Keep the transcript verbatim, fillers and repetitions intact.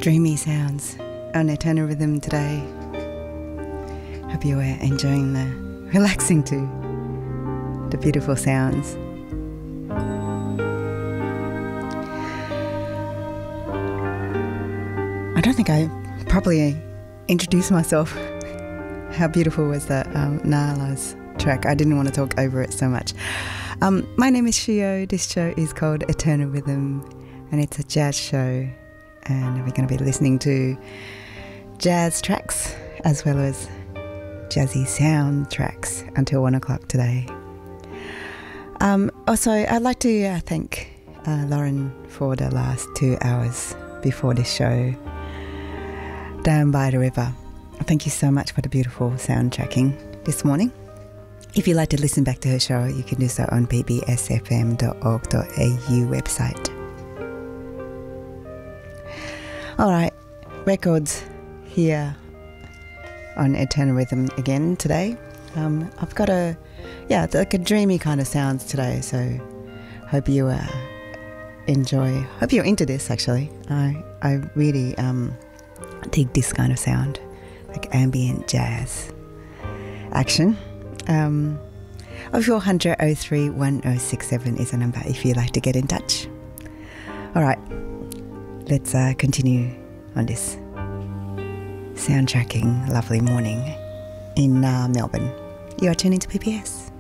dreamy sounds on Eternal Rhythm today. Hope you are enjoying the relaxing to the beautiful sounds. I don't think I properly introduced myself. How beautiful was that um, Nala's track? I didn't want to talk over it so much. Um, my name is Shio. This show is called Eternal Rhythm, and it's a jazz show. And we're going to be listening to jazz tracks as well as jazzy sound tracks until one o'clock today. Um, also, I'd like to uh, thank uh, Lauren for the last two hours before this show down by the river. Thank you so much for the beautiful sound tracking this morning. If you'd like to listen back to her show, you can do so on p b s f m dot org dot a u website. All right, records here on Eternal Rhythm again today. Um, I've got a, yeah, like a dreamy kind of sounds today, so hope you uh, enjoy, hope you're into this actually. I, I really um, dig this kind of sound, like ambient jazz action. Um, oh four hundred oh three one oh six seven is a number if you'd like to get in touch. All right, let's uh, continue on this soundtracking lovely morning in uh, Melbourne. You are tuning to P P S.